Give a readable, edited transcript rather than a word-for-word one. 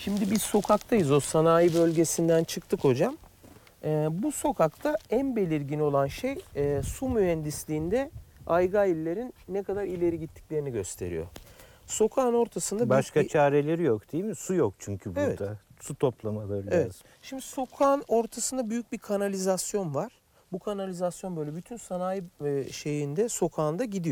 Şimdi biz sokaktayız. O sanayi bölgesinden çıktık hocam. Bu sokakta en belirgin olan şey su mühendisliğinde Aygaillilerin ne kadar ileri gittiklerini gösteriyor. Sokağın ortasında Başka büyük bir... çareleri yok değil mi? Su yok çünkü burada. Evet. Su toplamaları Evet. lazım. Şimdi sokağın ortasında büyük bir kanalizasyon var. Bu kanalizasyon böyle bütün sanayi sokağında gidiyor.